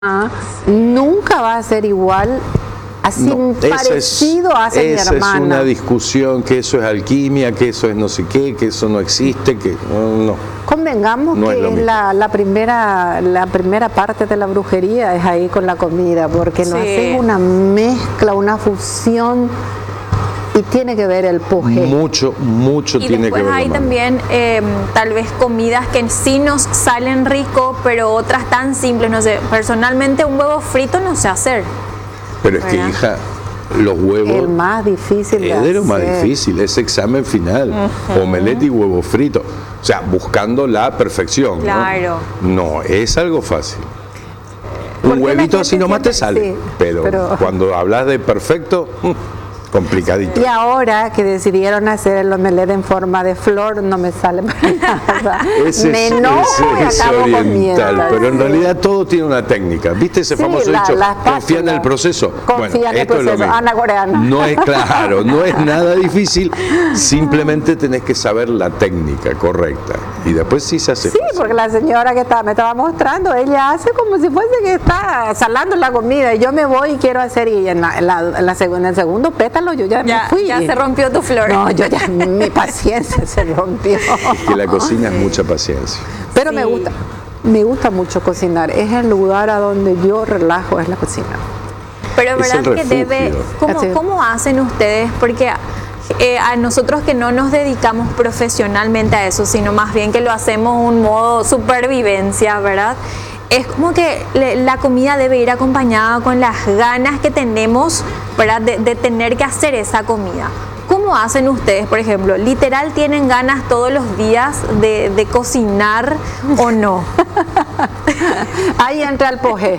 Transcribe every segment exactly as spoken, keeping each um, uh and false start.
nunca va a ser igual, así No, parecido es, hace mi esa hermana. es una discusión, que eso es alquimia, que eso es no sé qué, que eso no existe, que no. no. Convengamos No es que lo es mismo. la, la primera la primera parte de la brujería es ahí con la comida, porque no Sí. haces una mezcla, una fusión, y tiene que ver el poje. Mucho, mucho Y tiene que después ver. hay la mano. también eh, tal vez comidas que sí nos salen rico, pero otras tan simples. No sé, personalmente un huevo frito no sé hacer. Pero es que, ¿verdad? hija, los huevos El más difícil de es de lo más hacer. difícil, ese examen final. Omelette y huevo frito. O sea, buscando la perfección. ¿no? Claro. No, es algo fácil. Porque Un la huevito gente así nomás te siempre- sale. sí, pero, pero- cuando hablas de perfecto, mm, complicadito. Y ahora que decidieron hacer el omelette en forma de flor, no me sale para nada. Ese me es, enojo ese y es acabo oriental, comiendo. pero en Sí. realidad todo tiene una técnica. ¿Viste ese Sí, famoso la- dicho? las Confía en páginas. el proceso. Confía bueno, en el esto es lo proceso. mismo. Ana Coreana. No es claro, no es nada difícil, simplemente tenés que saber la técnica correcta. Y después sí se hace Sí, fácil. porque la señora que está, me estaba mostrando, ella hace como si fuese que está salando la comida, y yo me voy y quiero hacer, y en, la, en, la, en, la seg- en el segundo pétalo yo ya, Ya, me fui. ya se rompió tu flor. No, yo ya, mi paciencia se rompió. Que la cocina es mucha paciencia. Pero me Sí. gusta, me gusta mucho cocinar, es el lugar a donde yo relajo, es la cocina. Pero Es verdad el que refugio. debe, ¿cómo, Así. ¿cómo hacen ustedes? Porque eh, a nosotros que no nos dedicamos profesionalmente a eso, sino más bien que lo hacemos un modo supervivencia, ¿verdad? Es como que le- la comida debe ir acompañada con las ganas que tenemos, ¿verdad? De, de tener que hacer esa comida. ¿Cómo hacen ustedes, por ejemplo? ¿Literal tienen ganas todos los días de, de cocinar o no? Ahí entra el poje.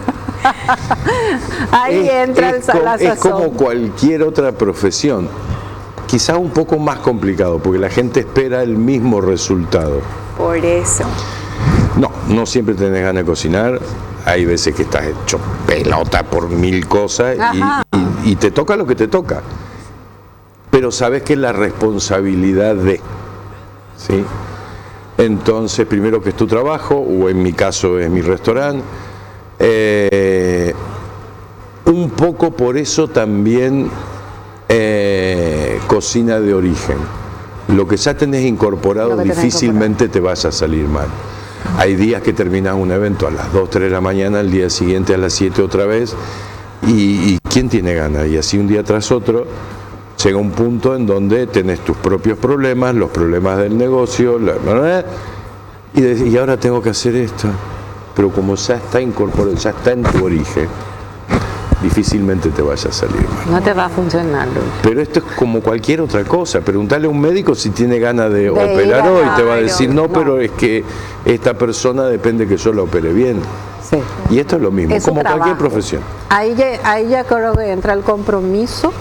Ahí Es- entra es el sa- co- la es como sazón. cualquier otra profesión. Quizás un poco más complicado, porque la gente espera el mismo resultado. Por eso. No, no siempre tenés ganas de cocinar. Hay veces que estás hecho pelota por mil cosas y, Ajá. y- y te toca lo que te toca. Pero sabes que es la responsabilidad de, ¿sí? Entonces, primero que es tu trabajo, o en mi caso es mi restaurante. Eh, un poco por eso también eh, cocina de origen. Lo que ya tenés incorporado Lo que tenés difícilmente te vaya a salir mal. Hay días que terminas un evento a las dos, tres de la mañana, el día siguiente a las siete otra vez, y, y ¿quién tiene ganas? Y así un día tras otro llega un punto en donde tenés tus propios problemas, los problemas del negocio, la- bla, bla, y, de- y ahora tengo que hacer esto. Pero como ya está incorporado, ya está en tu origen, difícilmente te vaya a salir mal. No te va a funcionar, Luis. Pero esto es como cualquier otra cosa. Preguntarle a un médico si tiene ganas de, De operar ir a- hoy, te va a decir no, no. pero es que esta persona depende que yo la opere bien. Sí. Y esto es lo mismo, Es su como cualquier trabajo. profesión. Ahí ya, ahí ya creo que entra el compromiso,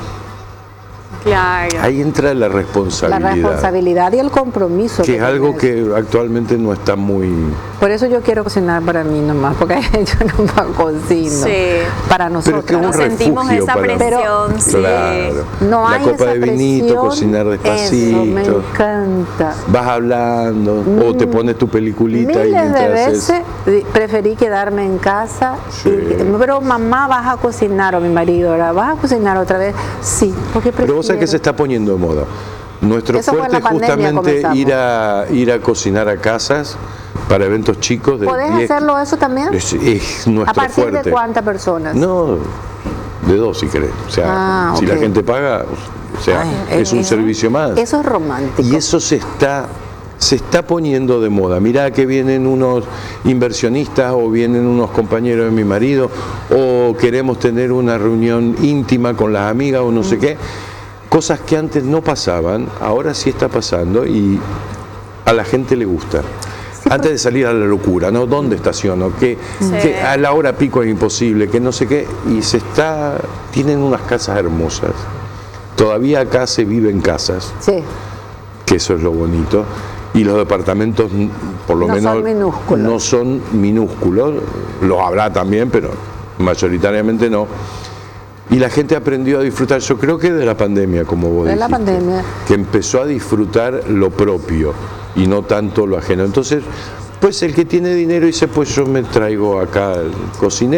Claro. Ahí entra la la responsabilidad, responsabilidad y el compromiso. que es algo tienes. que actualmente no está muy... Por eso yo quiero cocinar para mí nomás, porque yo no cocino. Sí. Para Pero es nosotros. que es un Nos sentimos refugio esa para... presión, sí. Claro. No la hay copa esa de vinito, presión. cocinar Eso, despacito. me encanta. Vas hablando, o te pones tu peliculita y Miles de mientras haces- veces di- preferí quedarme en casa. Sí. y- pero mamá, vas a cocinar, o mi marido, ahora, ¿vas a cocinar otra vez? Sí, porque prefiero. Pero vos sabés que se está poniendo de moda. Nuestro Eso fue en fuerte la es pandemia justamente comenzamos. ir a ir a cocinar a casas para eventos chicos de ¿Podés diez. hacerlo eso también? Es, es nuestro ¿A partir fuerte. de cuántas personas? No, de dos si querés. O sea, Ah, si ok. la gente paga, o sea, Ay, es un eso- servicio más. Eso es romántico. Y eso se está se está poniendo de moda. Mirá que vienen unos inversionistas o vienen unos compañeros de mi marido o queremos tener una reunión íntima con las amigas o no sé qué. Cosas que antes no pasaban, ahora sí está pasando y a la gente le gusta. Antes de salir a la locura, ¿no? ¿Dónde estaciono? Que, Sí. que a la hora pico es imposible, que no sé qué. Y se está, tienen unas casas hermosas. Todavía acá se vive en casas, Sí. que eso es lo bonito. Y los departamentos, mm, por lo No menos, son minúsculos. no son minúsculos. Los habrá también, pero mayoritariamente no. Y la gente aprendió a disfrutar, yo creo que de la pandemia, como vos De la dijiste, pandemia. que empezó a disfrutar lo propio y no tanto lo ajeno. Entonces, Pues el que tiene dinero dice, pues yo me traigo acá el cocinero.